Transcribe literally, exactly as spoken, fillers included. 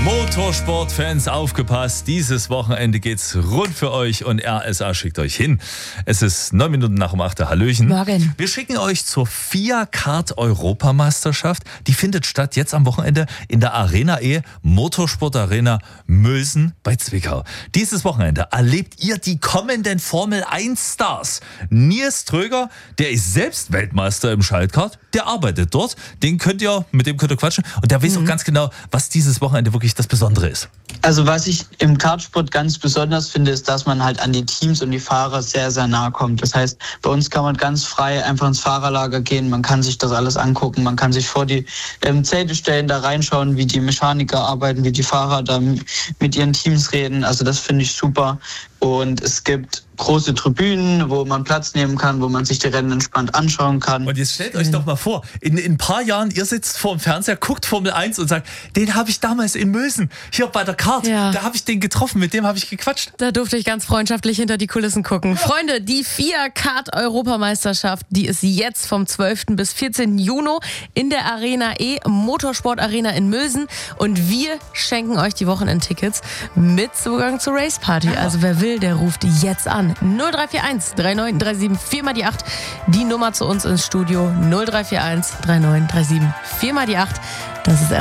Motorsportfans, aufgepasst, dieses Wochenende geht's rund für euch und R S A schickt euch hin. Es ist neun Minuten nach um acht, Hallöchen. Morgen. Wir schicken euch zur FIA-Kart-Europameisterschaft. Die findet statt jetzt am Wochenende in der Arena E, Motorsport-Arena Mülsen bei Zwickau. Dieses Wochenende erlebt ihr die kommenden Formel eins Stars. Nils Tröger, der ist selbst Weltmeister im Schaltkart, der arbeitet dort. Den könnt ihr, mit dem könnt ihr quatschen und der weiß mhm. auch ganz genau, was dieses Wochenende wirklich das Besondere ist. Also was ich im Kartsport ganz besonders finde, ist, dass man halt an die Teams und die Fahrer sehr, sehr nahe kommt. Das heißt, bei uns kann man ganz frei einfach ins Fahrerlager gehen, man kann sich das alles angucken, man kann sich vor die ähm, Zelte stellen, da reinschauen, wie die Mechaniker arbeiten, wie die Fahrer da mit ihren Teams reden. Also das finde ich super. Und es gibt große Tribünen, wo man Platz nehmen kann, wo man sich die Rennen entspannt anschauen kann. Und jetzt stellt euch doch mal vor, in, in ein paar Jahren, ihr sitzt vor dem Fernseher, guckt Formel eins und sagt, den habe ich damals in Mülsen, hier bei der Kart, ja. da habe ich den getroffen, mit dem habe ich gequatscht. Da durfte ich ganz freundschaftlich hinter die Kulissen gucken. Ja. Freunde, die FIA Kart-Europameisterschaft, die ist jetzt vom zwölften bis vierzehnten Juni in der Arena E, Motorsport Arena in Mülsen. Und wir schenken euch die Wochenendtickets mit Zugang zur Race Party. Ja. Also wer will, der ruft jetzt an. null drei vier eins drei neun drei sieben vier mal die acht. Die Nummer zu uns ins Studio null drei vier eins drei neun drei sieben vier mal die acht. Das ist